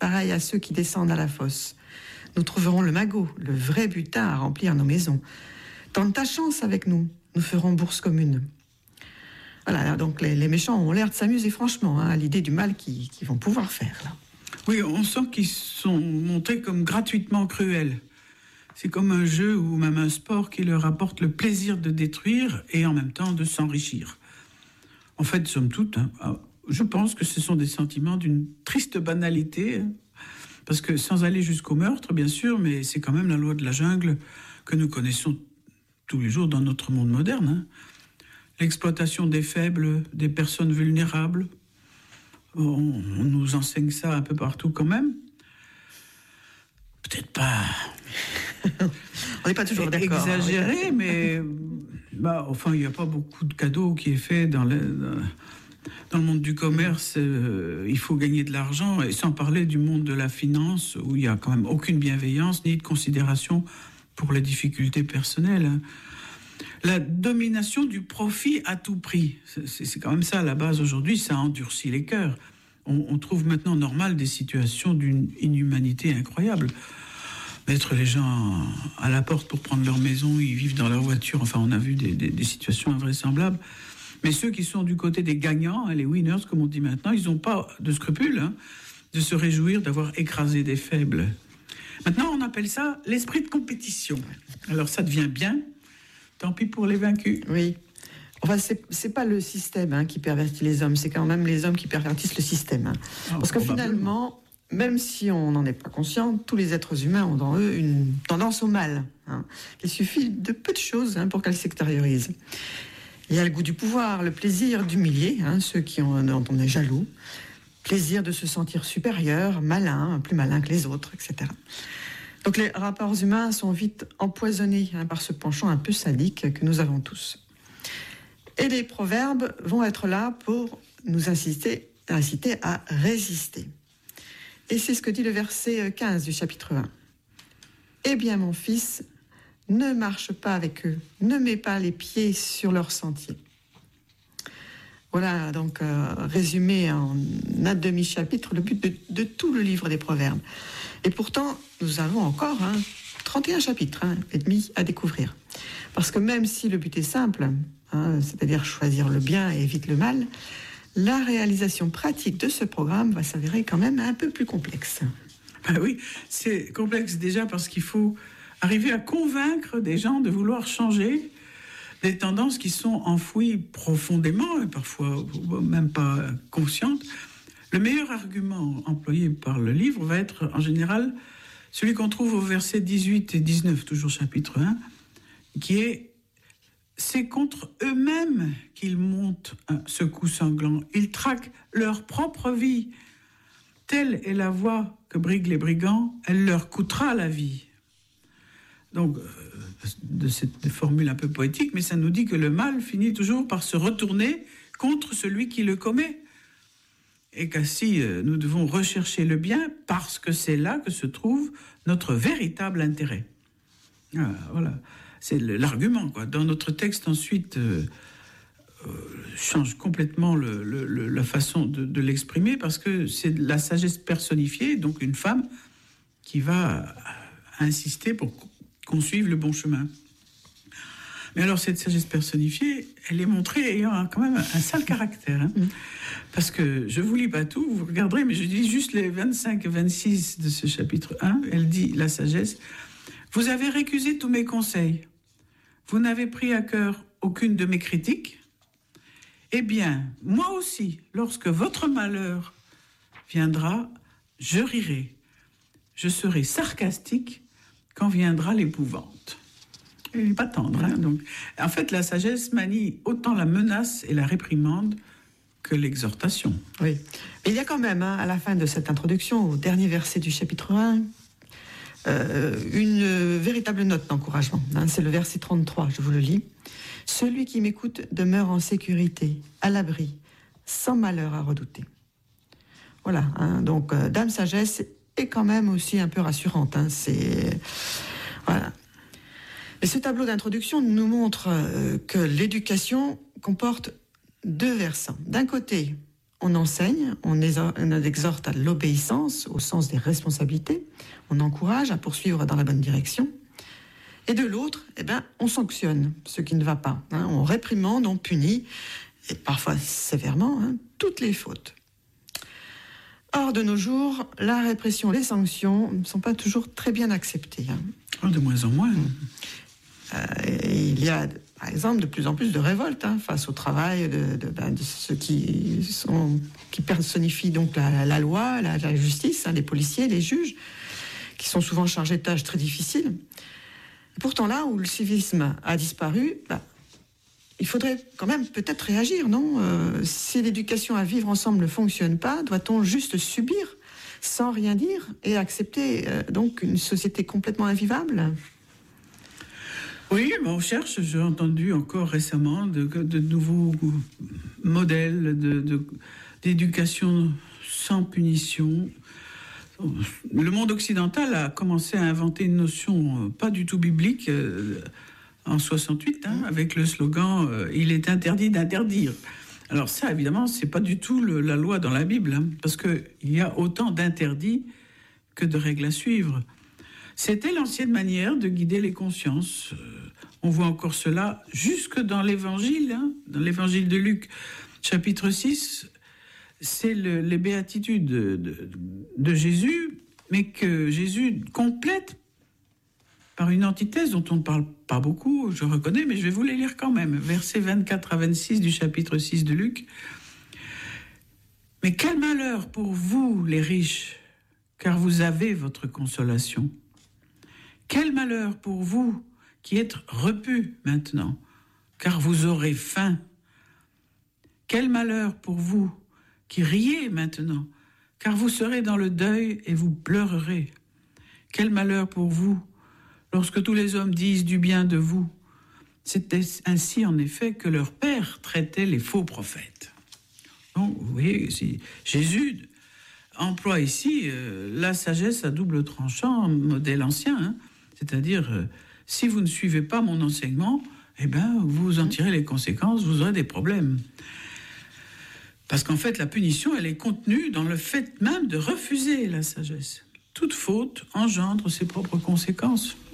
pareil à ceux qui descendent à la fosse. Nous trouverons le magot, le vrai butin à remplir nos maisons. Tente ta chance avec nous, nous ferons bourse commune. Voilà, donc les méchants ont l'air de s'amuser franchement à l'idée du mal qu'ils vont pouvoir faire, là. Oui, on sent qu'ils sont montrés comme gratuitement cruels. C'est comme un jeu ou même un sport qui leur apporte le plaisir de détruire et en même temps de s'enrichir. En fait, somme toute, je pense que ce sont des sentiments d'une triste banalité, parce que sans aller jusqu'au meurtre, bien sûr, mais c'est quand même la loi de la jungle que nous connaissons tous les jours dans notre monde moderne. L'exploitation des faibles, des personnes vulnérables. On nous enseigne ça un peu partout quand même. Peut-être pas... On n'est pas toujours d'accord. Exagéré, mais... il n'y a pas beaucoup de cadeaux qui est fait dans le monde du commerce. Il faut gagner de l'argent, et sans parler du monde de la finance, où il n'y a quand même aucune bienveillance ni de considération pour les difficultés personnelles. La domination du profit à tout prix, c'est quand même ça à la base aujourd'hui, ça endurcit les cœurs. On trouve maintenant normal des situations d'une inhumanité incroyable. Mettre les gens à la porte pour prendre leur maison, ils vivent dans leur voiture, enfin on a vu des situations invraisemblables. Mais ceux qui sont du côté des gagnants, les winners comme on dit maintenant, ils n'ont pas de scrupules de se réjouir d'avoir écrasé des faibles. Maintenant on appelle ça l'esprit de compétition. Alors ça devient bien. Tant pis pour les vaincus. Oui. Enfin, c'est pas le système qui pervertit les hommes, c'est quand même les hommes qui pervertissent le système. Parce que finalement, même si on n'en est pas conscient, tous les êtres humains ont dans eux une tendance au mal. Il suffit de peu de choses pour qu'elles s'extériorisent. Il y a le goût du pouvoir, le plaisir d'humilier ceux dont on est jaloux, plaisir de se sentir supérieur, malin, plus malin que les autres, etc. Donc les rapports humains sont vite empoisonnés par ce penchant un peu sadique que nous avons tous. Et les proverbes vont être là pour nous inciter à résister. Et c'est ce que dit le verset 15 du chapitre 1. « Eh bien mon fils, ne marche pas avec eux, ne mets pas les pieds sur leur sentier. » Voilà donc résumé en un demi-chapitre le but de tout le livre des Proverbes. Et pourtant, nous avons encore 31 chapitres et demi à découvrir. Parce que même si le but est simple, c'est-à-dire choisir le bien et éviter le mal, la réalisation pratique de ce programme va s'avérer quand même un peu plus complexe. Ben oui, c'est complexe déjà parce qu'il faut arriver à convaincre des gens de vouloir changer des tendances qui sont enfouies profondément et parfois même pas conscientes. Le meilleur argument employé par le livre va être en général celui qu'on trouve au verset 18 et 19, toujours chapitre 1, qui est « C'est contre eux-mêmes qu'ils montent ce coup sanglant. Ils traquent leur propre vie. Telle est la voie que briguent les brigands, elle leur coûtera la vie. » Donc, de cette formule un peu poétique, mais ça nous dit que le mal finit toujours par se retourner contre celui qui le commet. Et qu'ainsi, nous devons rechercher le bien parce que c'est là que se trouve notre véritable intérêt. Voilà, c'est l'argument, quoi. Dans notre texte, ensuite, change complètement la façon de l'exprimer parce que c'est la sagesse personnifiée, donc une femme qui va insister pour qu'on suive le bon chemin. Mais alors, cette sagesse personnifiée, elle est montrée ayant quand même un sale caractère. Parce que je ne vous lis pas tout, vous regarderez, mais je dis juste les 25 et 26 de ce chapitre 1. Elle dit, la sagesse, « Vous avez récusé tous mes conseils. Vous n'avez pris à cœur aucune de mes critiques. Eh bien, moi aussi, lorsque votre malheur viendra, je rirai. Je serai sarcastique quand viendra l'épouvante. » Il n'est pas tendre. Donc, en fait, la sagesse manie autant la menace et la réprimande que l'exhortation. Oui. Mais il y a quand même, à la fin de cette introduction, au dernier verset du chapitre 1, une véritable note d'encouragement. C'est le verset 33, je vous le lis. « Celui qui m'écoute demeure en sécurité, à l'abri, sans malheur à redouter. » Voilà, donc Dame Sagesse est quand même aussi un peu rassurante. Voilà. Et ce tableau d'introduction nous montre que l'éducation comporte deux versants. D'un côté, on enseigne, on exhorte à l'obéissance au sens des responsabilités, on encourage à poursuivre dans la bonne direction. Et de l'autre, on sanctionne ce qui ne va pas. On réprimande, on punit, et parfois sévèrement, toutes les fautes. Or, de nos jours, la répression, les sanctions ne sont pas toujours très bien acceptées. De moins en moins. Il y a, par exemple, de plus en plus de révoltes face au travail de ceux qui personnifient donc la loi, la justice, les policiers, les juges, qui sont souvent chargés de tâches très difficiles. Et pourtant, là où le civisme a disparu, il faudrait quand même peut-être réagir, non ? Si l'éducation à vivre ensemble ne fonctionne pas, doit-on juste subir sans rien dire et accepter donc une société complètement invivable ? Oui, on cherche, j'ai entendu encore récemment, de nouveaux modèles d'éducation sans punition. Le monde occidental a commencé à inventer une notion pas du tout biblique en 68, avec le slogan « Il est interdit d'interdire ». Alors ça, évidemment, c'est pas du tout la loi dans la Bible, parce qu'il y a autant d'interdits que de règles à suivre. C'était l'ancienne manière de guider les consciences. On voit encore cela jusque dans l'Évangile, dans l'Évangile de Luc, chapitre 6. C'est les béatitudes de Jésus, mais que Jésus complète par une antithèse dont on ne parle pas beaucoup, je reconnais, mais je vais vous les lire quand même. Versets 24 à 26 du chapitre 6 de Luc. « Mais quel malheur pour vous, les riches, car vous avez votre consolation. Quel malheur pour vous qui êtes repus maintenant, car vous aurez faim. Quel malheur pour vous qui riez maintenant, car vous serez dans le deuil et vous pleurerez. Quel malheur pour vous, lorsque tous les hommes disent du bien de vous. C'était ainsi, en effet, que leur père traitait les faux prophètes. » Donc, vous voyez, Jésus emploie ici la sagesse à double tranchant, modèle ancien, c'est-à-dire, si vous ne suivez pas mon enseignement, vous en tirez les conséquences, vous aurez des problèmes. Parce qu'en fait, la punition, elle est contenue dans le fait même de refuser la sagesse. Toute faute engendre ses propres conséquences.